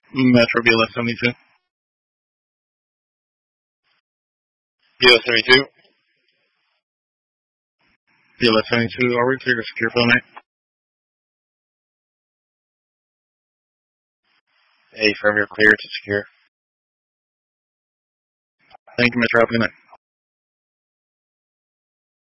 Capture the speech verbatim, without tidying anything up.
Metro B L S seventy-two. B L S seventy-two. B L S seventy-two, are we clear to secure for the night? A firm, you're clear to secure. Thank you, Metro. Have a good night.